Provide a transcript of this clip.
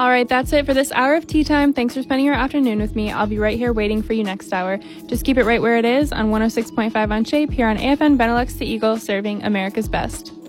All right, that's it for this hour of tea time. Thanks for spending your afternoon with me. I'll be right here waiting for you next hour. Just keep it right where it is on 106.5 on Shape here on AFN Benelux The Eagle, serving America's best.